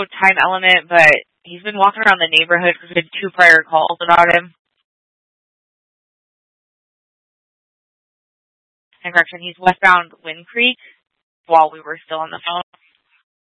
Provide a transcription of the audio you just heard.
time element, but he's been walking around the neighborhood because we had 2 prior calls about him. And correction, he's westbound Wind Creek while we were still on the phone.